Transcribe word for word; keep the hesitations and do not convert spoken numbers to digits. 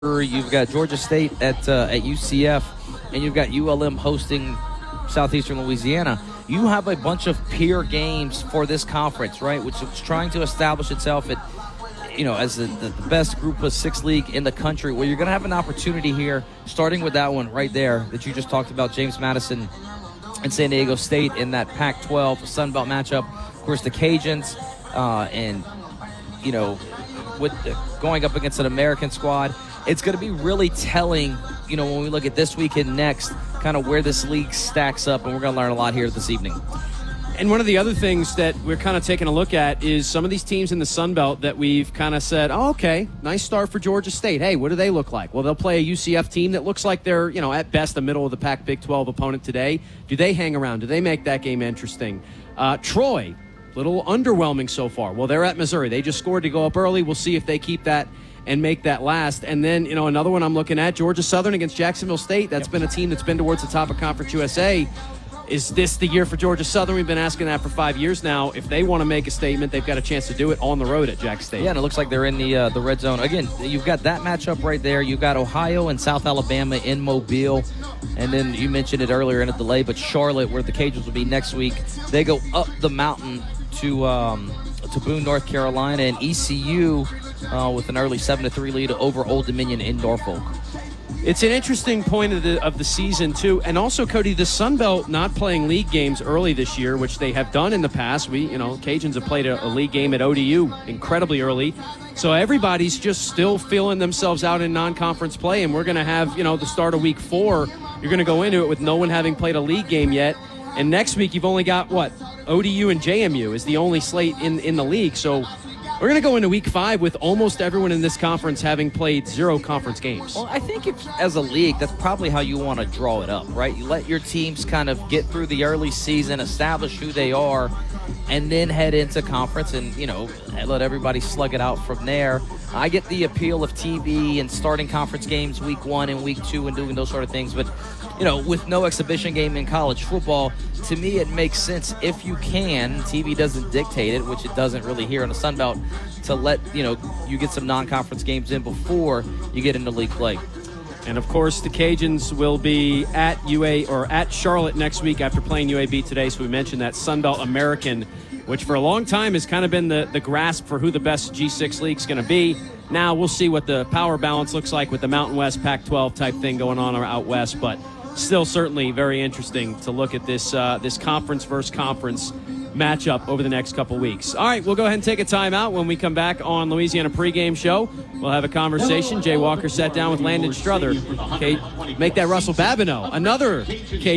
You've got Georgia State at uh, at U C F, and you've got U L M hosting Southeastern Louisiana. You have a bunch of peer games for this conference, right, which is trying to establish itself at, you know, as the, the best Group of Six league in the country, where you're going to have an opportunity here, starting with that one right there that you just talked about, James Madison and San Diego State in that Pac twelve Sun Belt matchup. Of course, the Cajuns, uh, and, you know, with the, going up against an American squad. It's going to be really telling, you know, when we look at this week and next, kind of where this league stacks up, and we're going to learn a lot here this evening. And one of the other things that we're kind of taking a look at is some of these teams in the Sun Belt that we've kind of said, oh, okay, nice start for Georgia State. Hey, what do they look like? Well, they'll play a U C F team that looks like they're, you know, at best a middle of the pack Big twelve opponent today. Do they hang around? Do they make that game interesting? Uh, Troy, a little underwhelming so far. Well, they're at Missouri. They just scored to go up early. We'll see if they keep that and make that last. And then, you know, another one I'm looking at, Georgia Southern against Jacksonville State. That's yep. been a team that's been towards the top of Conference U S A. Is this the year for Georgia Southern? We've been asking that for five years now. If they want to make a statement, they've got a chance to do it on the road at Jack State. Yeah, and it looks like they're in the uh, the red zone. Again, you've got that matchup right there. You've got Ohio and South Alabama in Mobile. And then you mentioned it earlier in a delay, but Charlotte, where the Cajuns will be next week, they go up the mountain to um, to Boone, North Carolina, and E C U uh, with an early seven to three lead over Old Dominion in Norfolk. It's an interesting point of the of the season, too. And also, Cody, the Sun Belt not playing league games early this year, which they have done in the past. We, you know, Cajuns have played a, a league game at O D U incredibly early. So everybody's just still feeling themselves out in non-conference play. And we're going to have, you know, the start of week four. You're going to go into it with no one having played a league game yet. And next week, you've only got, what, O D U and J M U is the only slate in, in the league. So we're going to go into week five with almost everyone in this conference having played zero conference games. Well, I think if, as a league, that's probably how you want to draw it up, right? You let your teams kind of get through the early season, establish who they are, and then head into conference and, you know, let everybody slug it out from there. I get the appeal of T V and starting conference games week one and week two and doing those sort of things. But, you know, with no exhibition game in college football, to me it makes sense if you can. T V doesn't dictate it, which it doesn't really here in the Sun Belt, to let, you know, you get some non-conference games in before you get into league play. And, of course, the Cajuns will be at U A or at Charlotte next week after playing U A B today. So we mentioned that Sun Belt American, which for a long time has kind of been the, the grasp for who the best G six league is going to be. Now we'll see what the power balance looks like with the Mountain West Pac twelve type thing going on out west. But still certainly very interesting to look at this uh, this conference versus conference matchup over the next couple weeks. All right, we'll go ahead and take a timeout. When we come back on Louisiana Pregame Show, we'll have a conversation. Jay Walker sat down with Landon Strother. Okay, make that Russell Babineau, another K